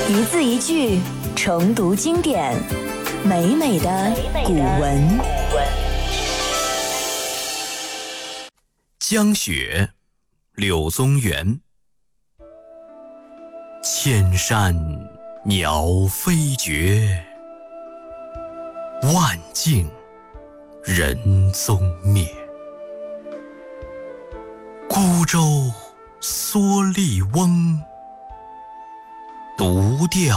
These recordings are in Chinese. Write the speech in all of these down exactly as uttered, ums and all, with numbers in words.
一字一句重读经典，美美的古文。 江雪，柳宗元。千山鸟飞绝，万径人踪灭。孤舟蓑笠翁，独钓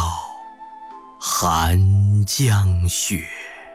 寒江雪。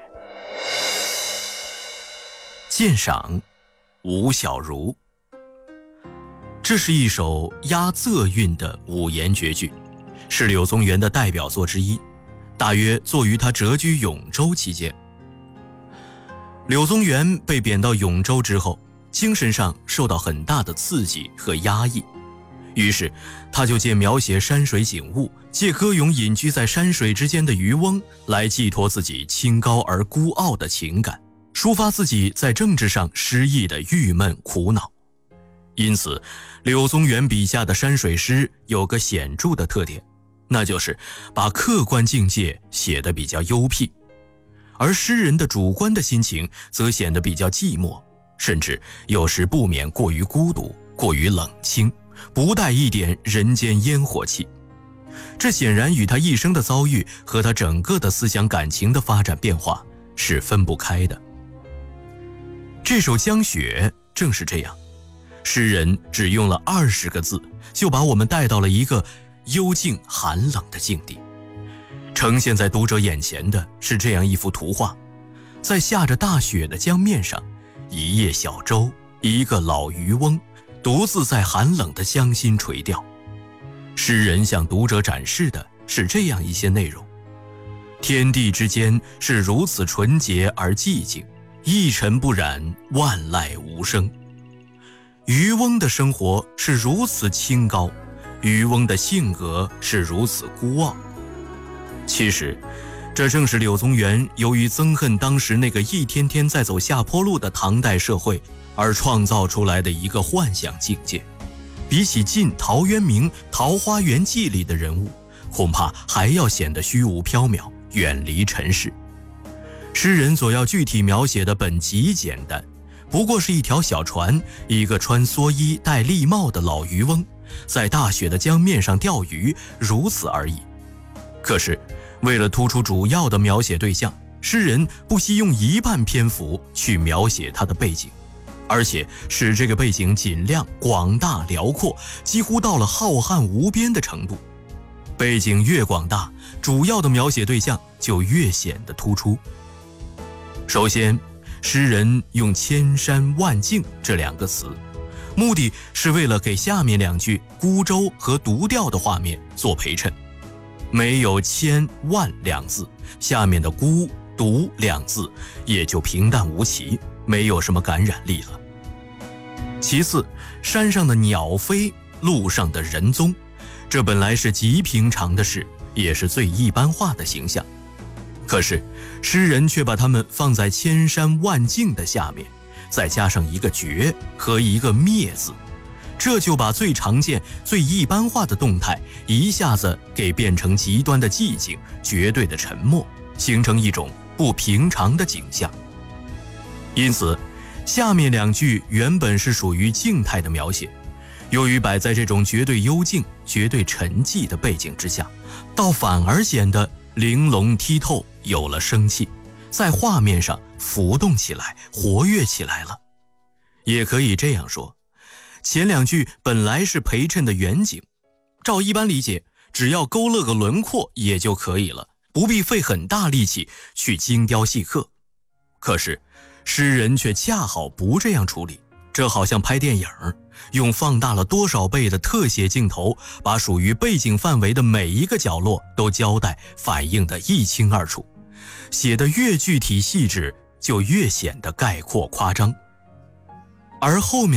鉴赏吴小如。这是一首押仄韵的五言绝句，是柳宗元的代表作之一，大约作于他谪居永州期间。柳宗元被贬到永州之后，精神上受到很大的刺激和压抑，于是他就借描写山水景物，借歌咏隐居在山水之间的渔翁，来寄托自己清高而孤傲的情感，抒发自己在政治上失意的郁闷苦恼。因此，柳宗元笔下的山水诗有个显著的特点，那就是把客观境界写得比较幽僻，而诗人的主观的心情则显得比较寂寞，甚至有时不免过于孤独，过于冷清，不带一点人间烟火气。这显然与他一生的遭遇和他整个的思想感情的发展变化是分不开的。这首《江雪》正是这样，诗人只用了二十个字，就把我们带到了一个幽静寒冷的境地。呈现在读者眼前的是这样一幅图画：在下着大雪的江面上，一叶小舟，一个老渔翁，独自在寒冷的江心垂钓。诗人向读者展示的是这样一些内容：天地之间是如此纯洁而寂静，一尘不染，万籁无声。渔翁的生活是如此清高，渔翁的性格是如此孤傲。其实这正是柳宗元由于憎恨当时那个一天天在走下坡路的唐代社会而创造出来的一个幻想境界。比起晋陶渊明《桃花源记》里的人物，恐怕还要显得虚无缥缈，远离尘世。诗人所要具体描写的本极简单，不过是一条小船，一个穿蓑衣戴笠帽的老渔翁，在大雪的江面上钓鱼，如此而已。可是为了突出主要的描写对象，诗人不惜用一半篇幅去描写他的背景，而且使这个背景尽量广大辽阔，几乎到了浩瀚无边的程度。背景越广大，主要的描写对象就越显得突出。首先，诗人用千山万径这两个词，目的是为了给下面两句孤舟和独钓的画面做陪衬。没有千万两字，下面的孤独两字也就平淡无奇，没有什么感染力了。其次，山上的鸟飞，路上的人踪，这本来是极平常的事，也是最一般化的形象。可是诗人却把它们放在千山万径的下面，再加上一个绝和一个灭字，这就把最常见最一般化的动态一下子给变成极端的寂静，绝对的沉默，形成一种不平常的景象。因此下面两句原本是属于静态的描写，由于摆在这种绝对幽静绝对沉寂的背景之下，倒反而显得玲珑剔透，有了生气，在画面上浮动起来，活跃起来了。也可以这样说，前两句本来是陪衬的远景，照一般理解，只要勾勒个轮廓也就可以了，不必费很大力气去精雕细刻。可是诗人却恰好不这样处理，这好像拍电影，用放大了多少倍的特写镜头，把属于背景范围的每一个角落都交代反映得一清二楚，写得越具体细致，就越显得概括夸张。而后面